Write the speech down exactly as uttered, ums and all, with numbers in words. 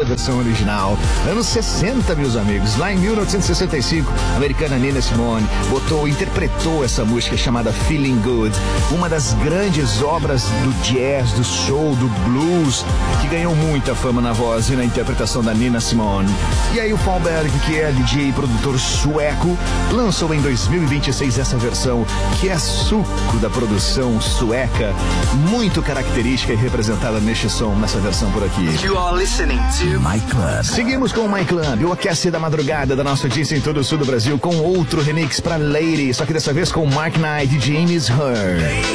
versão original. Anos sessenta, meus amigos. Lá em mil novecentos e sessenta e cinco, a americana Nina Simone botou, interpretou essa música chamada Feeling Good, uma das grandes obras do jazz, do soul, do blues, que ganhou muita fama na voz e na interpretação da Nina Simone. E aí o Fallberg, que é D J e produtor sueco, lançou em dois mil e vinte e seis essa versão, que é suco da produção sueca, muito característica e representada neste som, nessa versão por aqui. You are listening to My Club. Seguimos com o My Club, o aquece da madrugada da nossa audiência em todo o sul do Brasil, com outro remix pra Lady, só que dessa vez com Mark Knight e James Hurd.